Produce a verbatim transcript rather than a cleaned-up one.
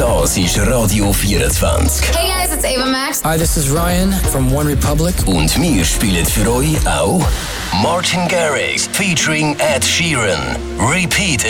Das ist Radio vierundzwanzig. Hey guys, it's Ava Max. Hi, this is Ryan from One Republic. Und wir spielen für euch auch Martin Garrix featuring Ed Sheeran, Repeat